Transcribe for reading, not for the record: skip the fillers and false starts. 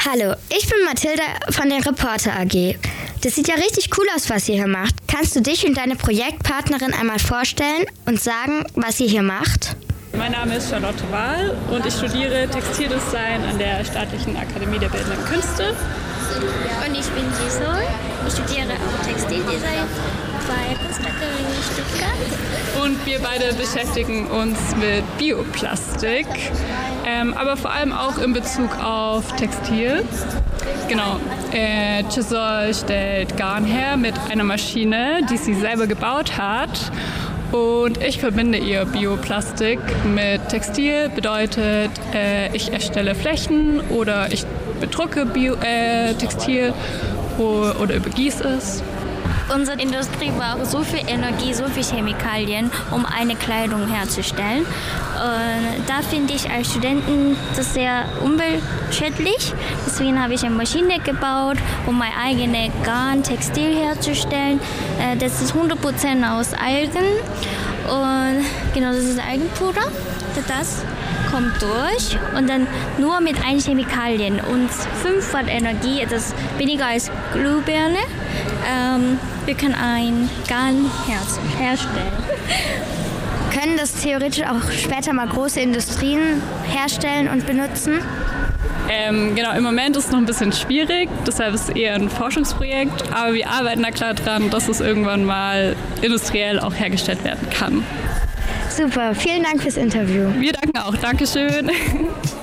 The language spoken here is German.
Hallo, ich bin Mathilda von der Reporter AG. Das sieht ja richtig cool aus, was ihr hier macht. Kannst du dich und deine Projektpartnerin einmal vorstellen und sagen, was ihr hier macht? Mein Name ist Charlotte Wahl und ich studiere Textildesign an der Staatlichen Akademie der Bildenden Künste. Und ich bin Gisol. Ich studiere auch Textildesign bei Kunstakademie Stuttgart. Und wir beide beschäftigen uns mit Bioplastik, aber vor allem auch in Bezug auf Textil. Genau, Gisol stellt Garn her mit einer Maschine, die sie selber gebaut hat. Und ich verbinde ihr Bioplastik mit Textil, bedeutet, ich erstelle Flächen oder ich bedrucke Textil oder übergieße es. Unsere Industrie braucht so viel Energie, so viel Chemikalien, um eine Kleidung herzustellen. Und da finde ich als Studenten das sehr umweltschädlich. Deswegen habe ich eine Maschine gebaut, um mein eigenes Garn, Textil herzustellen. Das ist 100% aus Algen. Und genau, das ist Algenpuder. Das kommt durch und dann nur mit ein Chemikalien und 5 Watt Energie, das ist weniger als Glühbirne. Wir können ein Garn herstellen. Können das theoretisch auch später mal große Industrien herstellen und benutzen? Genau, im Moment ist es noch ein bisschen schwierig, deshalb ist es eher ein Forschungsprojekt, aber wir arbeiten da klar dran, dass es irgendwann mal industriell auch hergestellt werden kann. Super, vielen Dank fürs Interview. Wir danken auch, Dankeschön.